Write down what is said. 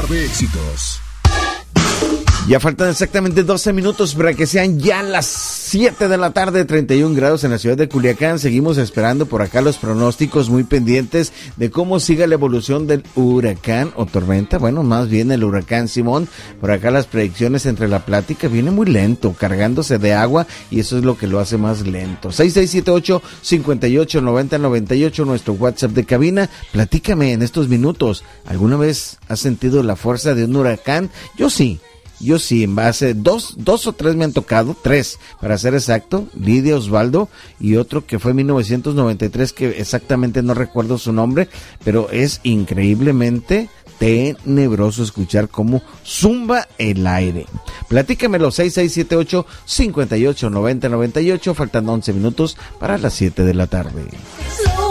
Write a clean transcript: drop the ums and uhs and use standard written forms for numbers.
mar de éxitos. Ya faltan exactamente 12 minutos para que sean ya las 7 de la tarde, 31 grados en la ciudad de Culiacán. Seguimos esperando por acá los pronósticos, muy pendientes de cómo siga la evolución del huracán o tormenta. Bueno, más bien el huracán Simón. Por acá las predicciones entre la plática viene muy lento, cargándose de agua, y eso es lo que lo hace más lento. 6678-589098, nuestro WhatsApp de cabina. Platícame en estos minutos, ¿alguna vez has sentido la fuerza de un huracán? Yo sí, en base, dos o tres me han tocado, 3 para ser exacto, Lidia, Osvaldo, y otro que fue en 1993, que exactamente no recuerdo su nombre, pero es increíblemente tenebroso escuchar cómo zumba el aire. Platícamelo, 6678-589098, faltan 11 minutos para las 7 de la tarde.